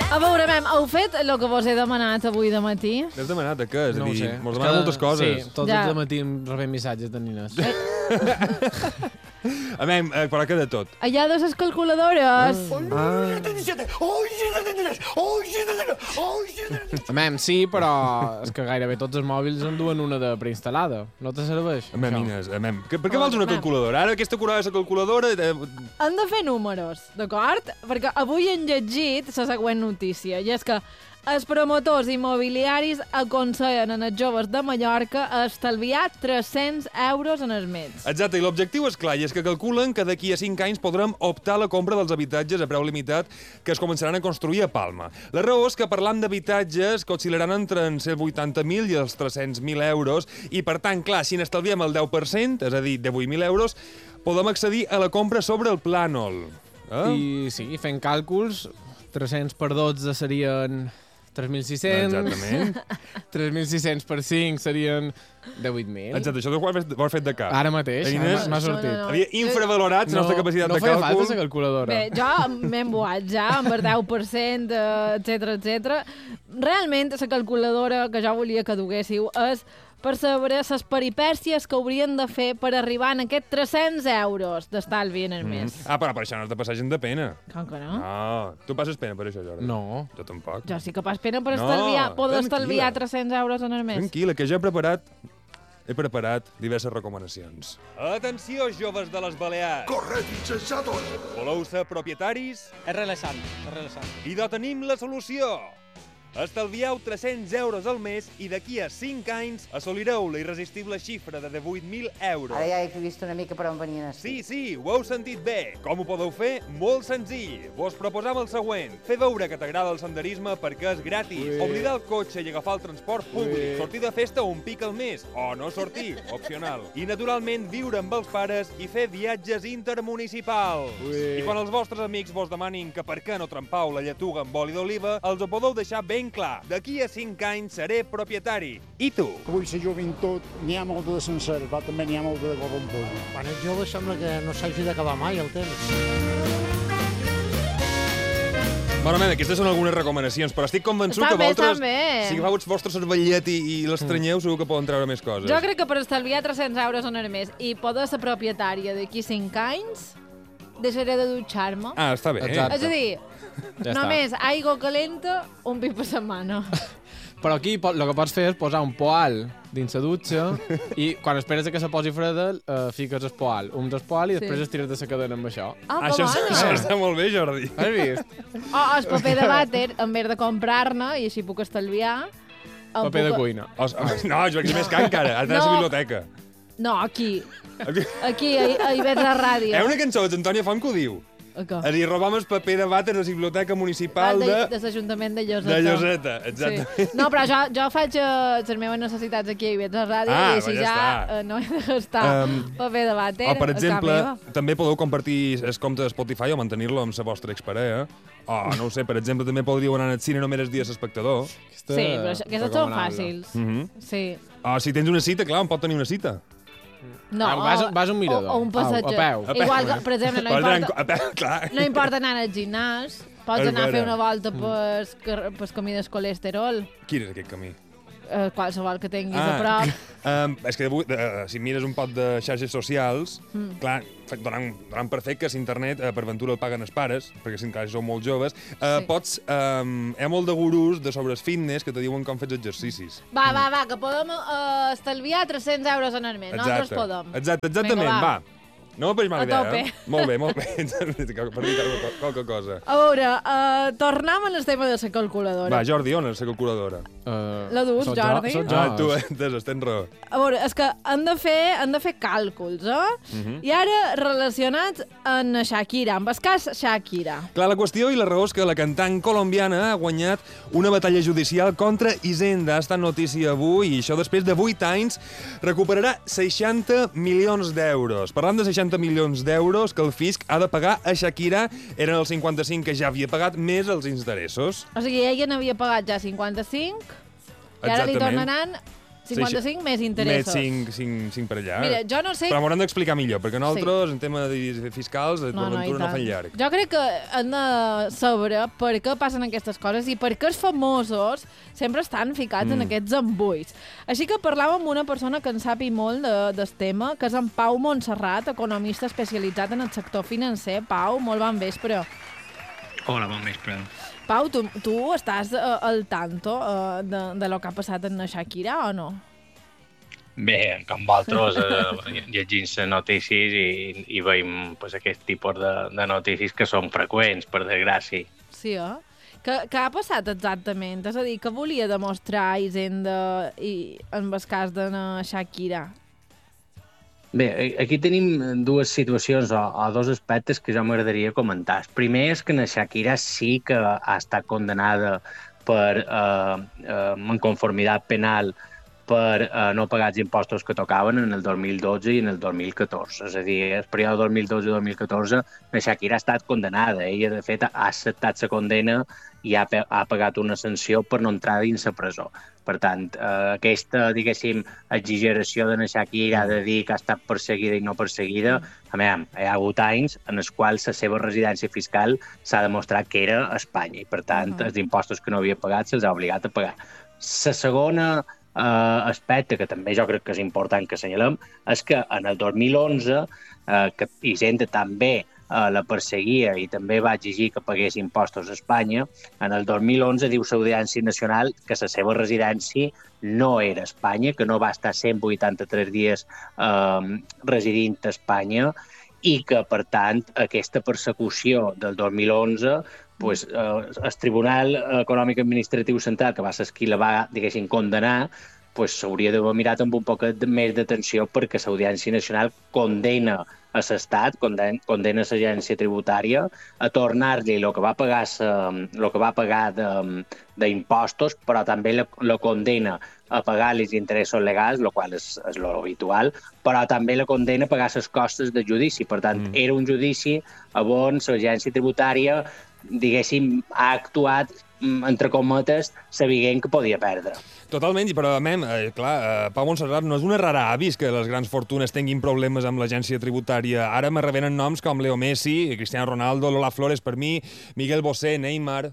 A veure, heu fet el que vos he demanat avui de matí? Has demanat de què? És a No ho dir, sé. mos demanen moltes coses. Sí, tots els matí rebem missatges de nines. A veure, però que de tot. Allà de les calculadores. Sí, però és que gairebé tots els mòbils en duen una de preinstal·lada. No te serveix? Nines, per què vols una calculadora? Ara aquesta curada és la calculadora... Han de fer números, d'acord? Perquè avui hem llegit la següent notícia, i és que els promotors immobiliaris aconsellen als joves de Mallorca estalviar 300 euros en el mes. Exacte, i l'objectiu és clar, i és que calculen que d'aquí a 5 anys podrem optar a la compra dels habitatges a preu limitat que es començaran a construir a Palma. La raó és que parlam d'habitatges que oscil·laran entre els 180.000 i els 300.000 euros, i per tant, clar, si n'estalviem el 10%, és a dir, 18.000 euros, podem accedir a la compra sobre el plànol. I sí, fent càlculs, 300 per 12 serien 3.600. Exactament. 3.600 per 5 serien 18.000. Exacte, això ho has fet de cap. Ara mateix, m'ha sortit. Havia infravalorat la nostra capacitat de càlcul. No feia falta la calculadora. Bé, jo m'he embuat ja amb el 10%, etc. Realment, la calculadora que jo volia que duguéssiu és per saber les peripècies que haurien de fer per arribar en aquests 300 euros d'estalvi en el mes. Però per això no has de passar gent de pena. Com que no? No, tu passes pena per això, Jordi. No. Jo tampoc. Jo sí que pas pena per No, poder estalviar tranquil·la. 300 euros en el mes. Tranquil·la, que jo he preparat diverses recomanacions. Atenció, joves de les Balears! Corre, fitxejador! Voleu ser propietaris? És relaxant, és relaxant. Idò tenim la solució! Estalvieu 300 euros al mes i d'aquí a 5 anys assolireu la irresistible xifra de 18.000 euros. Ara ja he vist una mica per on venien així. Sí, ho heu sentit bé. Com ho podeu fer? Molt senzill. Vos proposam el següent. Fer veure que t'agrada el senderisme perquè és gratis. Oblidar el cotxe i agafar el transport públic. Sortir de festa un pic al mes. O no sortir, opcional. I, naturalment, viure amb els pares i fer viatges intermunicipals. I quan els vostres amics vos demanin que per què no trempau la lletuga amb oli d'oliva, els ho podeu deixar ben clar. D'aquí a 5 anys seré propietari. I tu? Avui la joventut n'hi ha molta de sencera, però també n'hi ha molta de corrompuda. Quan ets jove sembla que no s'hagi d'acabar mai el temps. Bueno, aquestes són algunes recomanacions, però estic convençut que vosaltres, si agafeu el vostre cervellet i l'estranyeu, segur que poden treure més coses. Jo crec que per estalviar 300 euros en el mes i poder ser propietària d'aquí 5 anys, deixaré de dutxar-me. Està bé. Exacte. És a dir, només aigua calenta un pic per setmana. Però aquí el que pots fer és posar un poal dins la dutxa i quan esperes que se posi freda fiques el poal, el poal i després estires de la cadena amb això. Això està molt bé, Jordi. Has vist? O el paper de vàter, en vez de comprar-ne, i així puc estalviar... Paper de cuina. No, jo és més car encara. Has d'anar a la biblioteca. No, aquí. Aquí, a Ivetra Ràdio. Hi ha una cançó d'Antònia Font que ho diu. És a dir, robam el paper de vàter de la biblioteca municipal de l'Ajuntament de Lloseta. De Lloseta, exactament. Sí. No, però jo faig les meves necessitats aquí a Ivetra Ràdio i així ja no he de gastar paper de vàter. O, per exemple, també podeu compartir el compte de Spotify o mantenir-lo amb la vostra exparella. O, no ho sé, per exemple, també podríeu anar al cine només el dia l'espectador. Sí, però aquestes són fàcils. Sí. O, si tens una cita, clar, on pot tenir una cita? No, vas a un mirador. O un passatge. A peu. Igual que, per exemple, no importa anar al gimnàs, pots anar a fer una volta pel camí del colesterol. Quin és aquest camí? Qualsevol que tinguis a prop. És que si mires un pot de xarxes socials, clar, donant per fet que l'internet per ventura el paguen els pares, perquè si encara sou molt joves, pots... Hi ha molt de gurús de sobre el fitness que te diuen com fets exercicis. Va, que podem estalviar 300 euros en el mes. Nosaltres podem. Exactament, va. No m'ha mal idea, eh? Molt bé. Per dir qualque cosa. A veure, tornem al tema de la calculadora. Va, Jordi, on és la calculadora? La dus, Jordi? Tu, tens raó. A veure, és que han de fer càlculs, I ara relacionats amb Shakira, amb el cas Shakira. Clar, la qüestió i la raó és que la cantant colombiana ha guanyat una batalla judicial contra Hisenda. Ha estat notícia avui, i això després de 8 anys recuperarà 60 milions d'euros. Parlant de 60 milions d'euros que el fisc ha de pagar a Shakira, eren els 55 que ja havia pagat, més els interessos. O sigui, ella n'havia pagat ja 55 i ara li tornaran 55 més interessos. Més 5 per allà. Mira, jo no sé... Però m'ho han d'explicar millor, perquè nosaltres, en tema de fiscals, l'aventura no fan llarg. Jo crec que han de saber per què passen aquestes coses i per què els famosos sempre estan ficats en aquests embulls. Així que parlàvem amb una persona que en sapi molt del tema, que és en Pau Montserrat, economista especialitzat en el sector financer. Pau, molt bon vespre. Hola, bon vespre. Pau, tu estàs al tanto de lo que ha passat amb Shakira o no? Bé, com vosaltres, llegint les notícies i veiem pues, aquest tipus de notícies que són freqüents, per desgràcia. Sí, Què ha passat exactament? És a dir, què volia demostrar Hisenda en el cas de Shakira? Bé, aquí tenim dues situacions o dos aspectes que jo m'agradaria comentar. El primer és que la Shakira sí que ha estat condenada per inconformitat penal per no pagar els impostos que tocaven en el 2012 i en el 2014. És a dir, el període 2012-2014 la Shakira ha estat condenada. Ella, de fet, ha acceptat la condena i ha pagat una sanció per no entrar dins la presó. Per tant, aquesta, diguéssim, exageració de la Shakira de dir que ha estat perseguida i no perseguida, hi ha hagut anys en els quals la seva residència fiscal s'ha demostrat que era a Espanya i, per tant, els impostos que no havia pagat se'ls ha obligat a pagar. La segona aspecte, que també jo crec que és important que assenyalem, és que en el 2011, que Hisenda també la perseguia i també va exigir que pagués impostos a Espanya, en el 2011 diu l'Audiència Nacional que la seva residència no era a Espanya, que no va estar 183 dies residint a Espanya i que, per tant, aquesta persecució del 2011 pues, el Tribunal Econòmic Administratiu Central, que va ser qui la va, diguéssim, condenar, pues, s'hauria d'haver mirat amb un poc més d'atenció perquè l'Audiència Nacional condena a l'Estat, condena l'agència tributària a tornar-li el que va pagar d'impostos, però també la condena a pagar els interessos legals, el qual és l'habitual, però també la condena a pagar les costes de judici. Per tant, era un judici on l'agència tributària, diguéssim, ha actuat, entre cometes, sabent que podia perdre. Totalment, però, clar, Pau Montserrat, no és una rara avis que les grans fortunes tinguin problemes amb l'agència tributària. Ara me revenen noms com Leo Messi, Cristiano Ronaldo, Lola Flores per mi, Miguel Bosé, Neymar...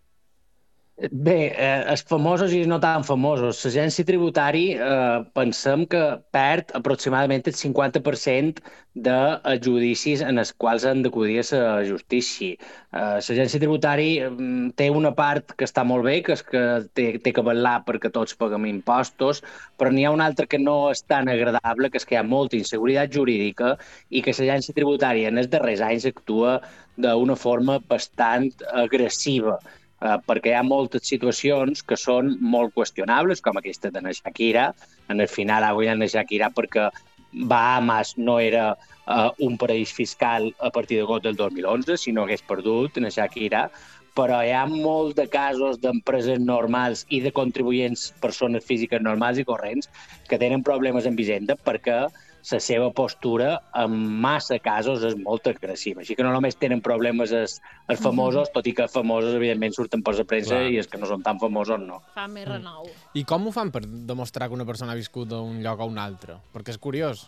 Bé, els famosos i no tan famosos. L'agència tributària pensem que perd aproximadament el 50% de judicis en els quals han d'acudir a la justícia. L'agència tributària té una part que està molt bé, que és que té que vetllar perquè tots paguem impostos, però n'hi ha una altra que no és tan agradable, que és que hi ha molta inseguretat jurídica i que l'agència tributària en els darrers anys actua d'una forma bastant agressiva. Perquè hi ha moltes situacions que són molt qüestionables, com aquesta de la Shakira. En el final ha guanyat la Shakira perquè Bahamas no era un paraís fiscal a partir d'agost del 2011, si no hagués perdut la Shakira, però hi ha molts de casos d'empreses normals i de contribuents, persones físiques normals i corrents, que tenen problemes amb Hisenda perquè la seva postura en massa casos és molt agressiva. Així que no només tenen problemes els famosos, tot i que els famosos evidentment surten per la premsa i els que no són tan famosos no. Fa més renou. I com ho fan per demostrar que una persona ha viscut d'un lloc a un altre? Perquè és curiós.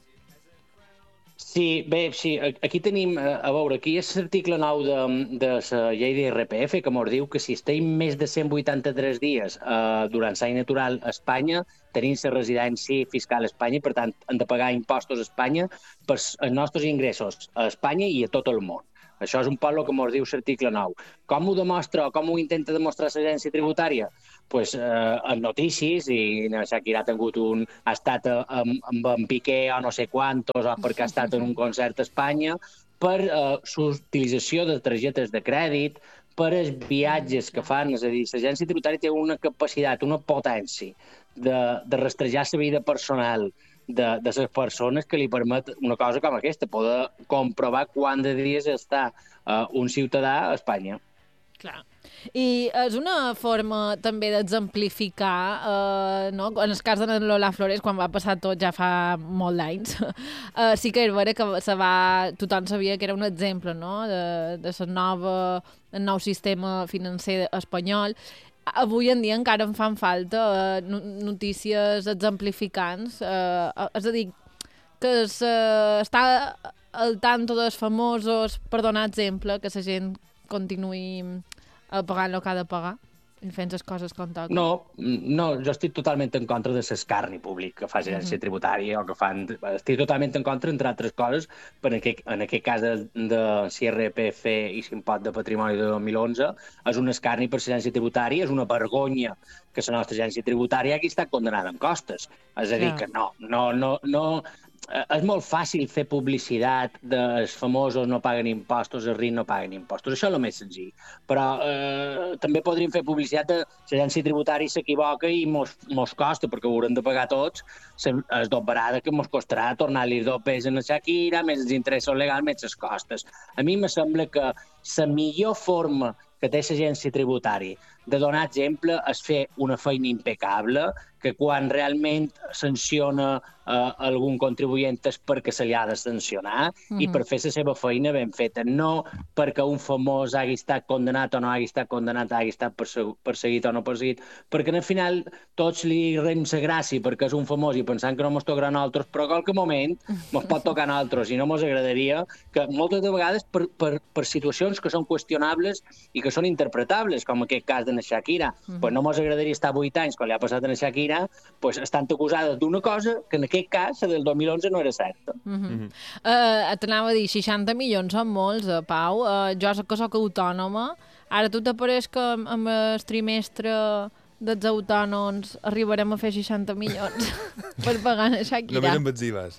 Sí, bé, sí, aquí tenim, a veure, aquí és l'article 9 de la llei d'IRPF que ens diu que si estem més de 183 dies durant l'any natural a Espanya, tenim la residència fiscal a Espanya i, per tant, hem de pagar impostos a Espanya per els nostres ingressos a Espanya i a tot el món. Això és un poc el que ens diu l'article 9. Com ho demostra o com ho intenta demostrar l'agència tributària? Pues, en notícies, i Shakira ha estat amb en Piqué o no sé quantos, o perquè ha estat en un concert a Espanya, per l'utilització de targetes de crèdit, per els viatges que fan. És a dir, l'agència tributària té una capacitat, una potència de rastrejar la vida personal de les persones que li permet una cosa com aquesta, poder comprovar quant de dies està un ciutadà a Espanya. Clar. I és una forma també d'exemplificar, no? En el cas de Lola Flores, quan va passar tot ja fa molt d'anys, sí que era vera que tothom sabia que era un exemple, no? de el nou sistema financer espanyol. avui en dia encara em fan falta notícies exemplificants. És a dir, que està al tanto dels famosos, per donar exemple, que la gent continuï pagant el que ha de pagar i fent les coses com toca. No, jo estic totalment en contra de l'escarni públic que fa l'agència tributària o que fan... Estic totalment en contra, entre altres coses, en aquest cas de l'IRPF i l'impost de patrimoni de 2011, és un escarni per l'agència tributària, és una vergonya que la nostra agència tributària hagi estat condenada amb costes. És a dir, que no... És molt fàcil fer publicitat dels famosos no paguen impostos, els rics no paguen impostos. Això és el més senzill. Però també podríem fer publicitat de l'agència tributària s'equivoca i mos costa, perquè ho haurem de pagar tots, es dobarada que mos costarà tornar-li els dopes a la Shakira, més els interessos legals, més les costes. A mi me sembla que la millor forma que té l'agència tributària de donar exemple és fer una feina impecable, que quan realment sanciona algun contribuent és perquè se li ha de sancionar i per fer la seva feina ben feta, no perquè un famós hagi estat condenat o no hagi estat condenat, hagi estat perseguit o no perseguit, perquè al final tots li rem la gràcia perquè és un famós i pensant que no mos tocarà a nosaltres, però en qualque moment mos pot tocar a nosaltres i no mos agradaria que moltes de vegades per situacions que són qüestionables i que són interpretables, com aquest cas de la Shakira, pues no mos agradaria estar 8 anys, quan li ha passat a la Shakira, pues estan acusades d'una cosa que en aquest cas, la del 2011, no era certa. T'anava a dir, 60 milions són molts, Pau. Jo que soc autònoma. Ara tu t'apareix que amb el trimestre dels autònoms arribarem a fer 60 milions per pagar a Shakira. Només amb exives.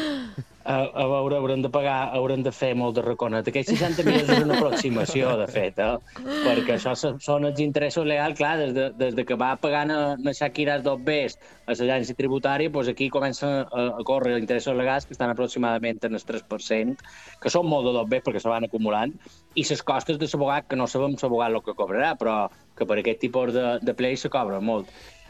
A veure, haurem de fer molt de reconet. Aquests 60 milions és una aproximació, de fet, perquè això són els interessos legals, clar, des de que va pagant a Shakira els dobbers a l'agència tributària, doncs aquí comencen a córrer els interessos legals, que estan aproximadament en el 3%, que són molt de dobbers perquè se van acumulant, i les costes de l'abogat, que no sabem l'abogat el que cobrarà, però que per aquest tipus de play se cobra molt.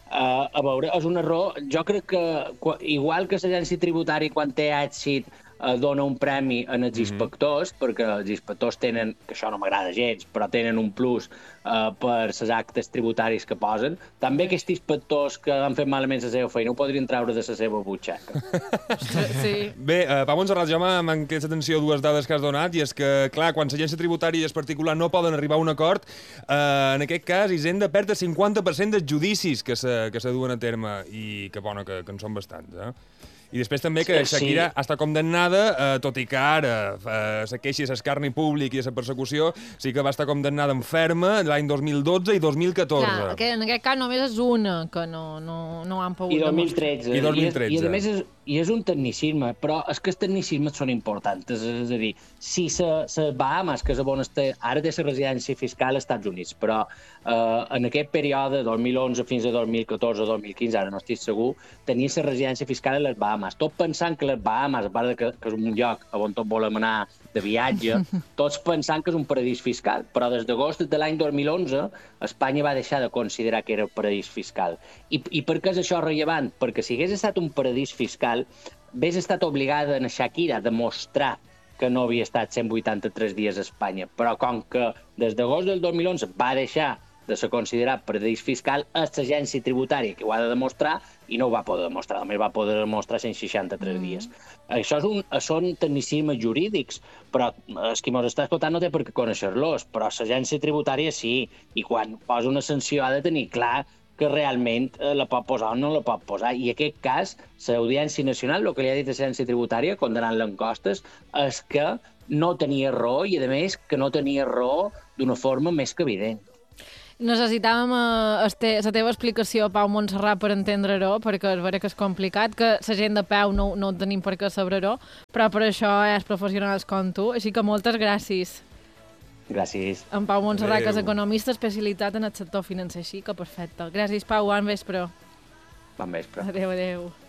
A veure, és un error. Jo crec que, igual que l'agència tributària, quan té èxit, dona un premi als inspectors, perquè els inspectors tenen, que això no m'agrada gens, però tenen un plus per les actes tributaris que posen. També aquests inspectors que han fet malament la seva feina ho podrien treure de la seva butxaca. Sí. Bé, Pau Montserrat, jo m'han quedat atenció a dues dades que has donat, i és que, clar, quan l'agència tributària i el particular no poden arribar a un acord, en aquest cas Hisenda perd el 50% dels judicis que se duen a terme, i que, bueno, que en són bastants, I després també que Shakira ha estat condemnada, tot i que ara se queixi l'escarni públic i la persecució, sí que va estar condemnada en ferma l'any 2012 i 2014. Clar, que en aquest cas només és una que no han pogut demostrar. I 2013. I a més és un tecnicisme, però és que els tecnicismes són importants. És a dir, si les Bahamas, que és on ara té la residència fiscal als Estats Units, però en aquest període, 2011 fins a 2014 o 2015, ara no estic segur, tenia la residència fiscal a les Bahamas. Tot pensant que les Bahamas, a part que és un lloc on tots volem anar de viatge, tots pensant que és un paradís fiscal. Però des d'agost de l'any 2011, Espanya va deixar de considerar que era un paradís fiscal. I per què és això rellevant? Perquè si hagués estat un paradís fiscal, hagués estat obligada a Shakira a demostrar que no havia estat 183 dies a Espanya. Però com que des d'agost del 2011 va deixar de ser considerat paradís fiscal, és l'agència tributària que ho ha de demostrar i no ho va poder demostrar, només va poder demostrar 163 dies. Això són tecnicismes jurídics, però el que ens està escoltant no té per què conèixer-los, però l'agència tributària sí, i quan posa una sanció ha de tenir clar que realment la pot posar o no la pot posar. I en aquest cas, l'Audiència Nacional, el que li ha dit a l'agència tributària, condenant-la en costes, és que no tenia raó, i a més que no tenia raó d'una forma més que evident. Necessitàvem la teva explicació, Pau Montserrat, per entendre-ho, perquè és vera que és complicat, que la gent de peu no tenim per què saber-ho, però per això és professionals com tu, així que moltes gràcies. Gràcies. En Pau Montserrat, que és economista especialitzat en el sector financer, així que perfecte. Gràcies, Pau, bon vespre. Bon vespre. Adéu.